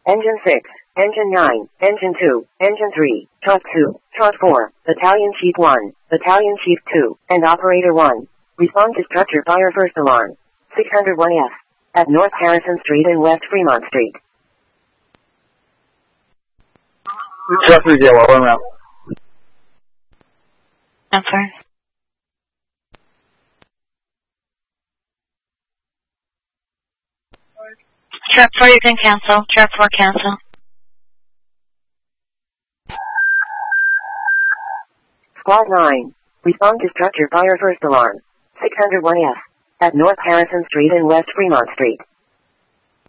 Engine 6, Engine 9, Engine 2, Engine 3, Truck 2, Truck 4, Battalion Chief 1, Battalion Chief 2, and Operator 1. Respond to structure fire first alarm. 601F. At North Harrison Street and West Fremont Street. Truck 3 接我问问。 Answer. Truck 4, you can cancel. Truck 4, cancel. Squad 9. Respond to structure fire first alarm. 601F. At North Harrison Street and West Fremont Street.